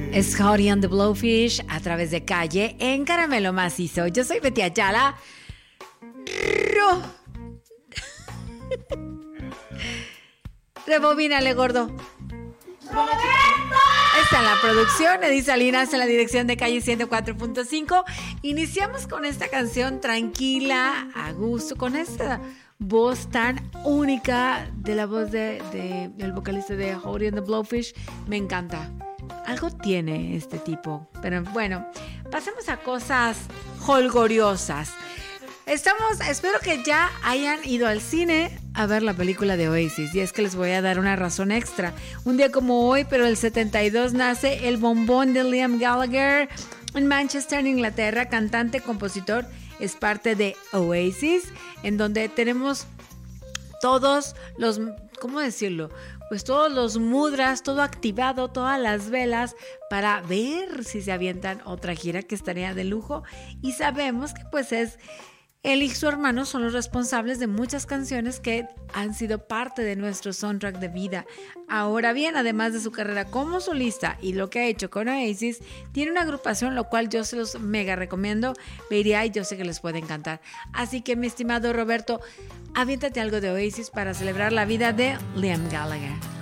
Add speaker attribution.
Speaker 1: Es Howdy and the Blowfish a través de Calle en Caramelo Macizo. Yo soy Betty Ayala. Rebobínale, gordo. Está en la producción, Edith Salinas en la dirección de Calle 104.5. Iniciamos con esta canción tranquila, a gusto, con esta voz tan única de la voz del vocalista de Howdy and the Blowfish. Me encanta. Algo tiene este tipo. Pero bueno, pasemos a cosas holgoriosas. Espero que ya hayan ido al cine a ver la película de Oasis. Y es que les voy a dar una razón extra. Un día como hoy, pero el 72, nace el bombón de Liam Gallagher en Manchester, Inglaterra. Cantante, compositor, es parte de Oasis, en donde tenemos todos los, ¿cómo decirlo? Pues todos los mudras, todo activado, todas las velas para ver si se avientan otra gira que estaría de lujo. Y sabemos que pues él y su hermano son los responsables de muchas canciones que han sido parte de nuestro soundtrack de vida. Ahora bien, además de su carrera como solista y lo que ha hecho con Oasis, tiene una agrupación, lo cual yo se los mega recomiendo. Vería y yo sé que les puede encantar. Así que, mi estimado Roberto, aviéntate algo de Oasis para celebrar la vida de Liam Gallagher.